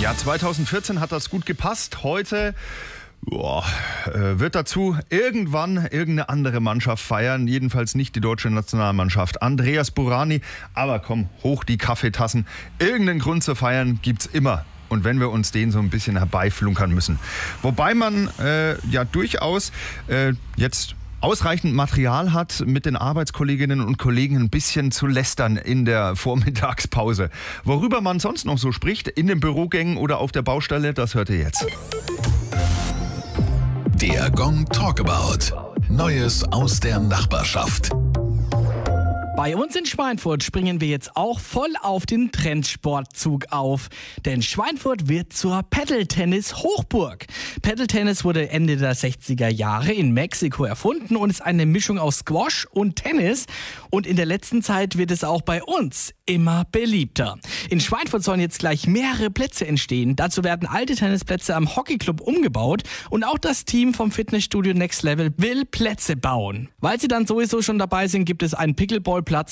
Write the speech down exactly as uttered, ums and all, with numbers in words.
Ja, zweitausendvierzehn hat das gut gepasst. Heute boah, äh, wird dazu irgendwann irgendeine andere Mannschaft feiern. Jedenfalls nicht die deutsche Nationalmannschaft. Andreas Burani. Aber komm, hoch die Kaffeetassen. Irgendeinen Grund zu feiern gibt's immer. Und wenn wir uns den so ein bisschen herbeiflunkern müssen. Wobei man äh, ja durchaus äh, jetzt ausreichend Material hat, mit den Arbeitskolleginnen und Kollegen ein bisschen zu lästern in der Vormittagspause. Worüber man sonst noch so spricht, in den Bürogängen oder auf der Baustelle, das hört ihr jetzt. Der Gong Talkabout. Neues aus der Nachbarschaft. Bei uns in Schweinfurt springen wir jetzt auch voll auf den Trendsportzug auf. Denn Schweinfurt wird zur Paddle-Tennis-Hochburg. Paddle-Tennis wurde Ende der sechziger Jahre in Mexiko erfunden und ist eine Mischung aus Squash und Tennis. Und in der letzten Zeit wird es auch bei uns immer beliebter. In Schweinfurt sollen jetzt gleich mehrere Plätze entstehen. Dazu werden alte Tennisplätze am Hockeyclub umgebaut. Und auch das Team vom Fitnessstudio Next Level will Plätze bauen. Weil sie dann sowieso schon dabei sind, gibt es einen Pickleball Platz